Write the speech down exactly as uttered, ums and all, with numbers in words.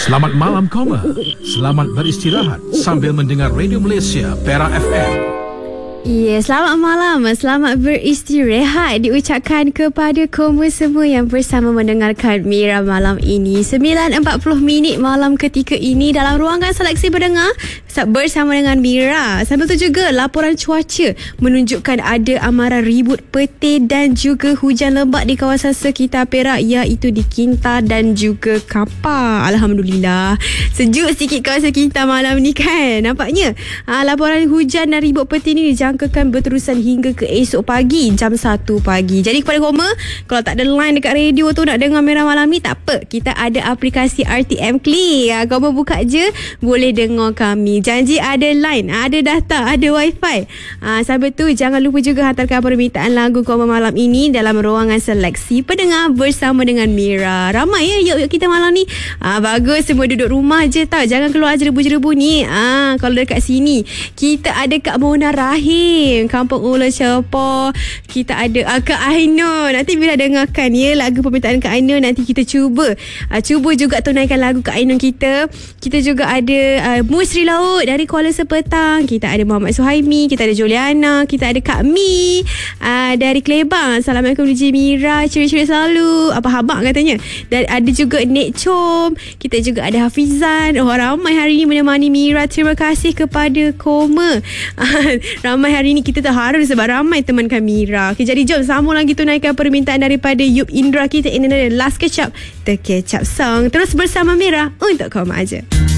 Selamat malam Koma. Selamat beristirahat sambil mendengar Radio Malaysia Perak F M. Ya, selamat malam, selamat beristirahat diucapkan kepada kamu semua yang bersama mendengarkan Mira malam ini. sembilan empat puluh minit malam ketika ini dalam ruangan seleksi pendengar bersama dengan Mira. Sambil tu juga laporan cuaca menunjukkan ada amaran ribut petir dan juga hujan lebat di kawasan sekitar Perak, iaitu di Kinta dan juga Kapar. Alhamdulillah, sejuk sikit kawasan kita malam ni kan. Nampaknya ha, laporan hujan dan ribut petir ni dijangkakan berterusan hingga ke esok pagi jam satu pagi. Jadi kepada Koma, kalau tak ada line dekat radio tu nak dengar Mira malam ni, tak apa, kita ada aplikasi R T M Click. Ha, Koma buka je boleh dengar kami. Janji ada line, ada data, ada wifi. Ha, sambil tu jangan lupa juga hantarkan permintaan lagu Koma malam ini dalam ruangan seleksi pendengar bersama dengan Mira. Ramai ya yuk-yuk kita malam ni. Ha, bagus, semua duduk rumah je tau, jangan keluar jerebu-jerebu ni. Ha, kalau dekat sini kita ada Kak Mona Rahim, Kampung Ula Cepo. Kita ada uh, Kak Ainun. Nanti bila dengarkan ya lagu permintaan Kak Ainun, nanti kita cuba uh, cuba juga tunaikan lagu Kak Ainun kita. Kita juga ada uh, Musri Laut dari Kuala Sepetang. Kita ada Muhammad Suhaimi, kita ada Juliana, kita ada Kak Mi uh, dari Kelebang. Assalamualaikum D J Mira, ceria-ceria selalu, apa habak katanya. Dan ada juga Nek Com, kita juga ada Hafizan. Oh, ramai hari ini menemani Mira. Terima kasih kepada Koma. Ramai hari ni kita terharu sebab ramai teman kami Mira. Okay, jadi jom sambung lagi tunaikan permintaan daripada Yup Indra kita. Ini adalah Last Catch Up, The Catch Up Song. Terus bersama Mira untuk Koma aja.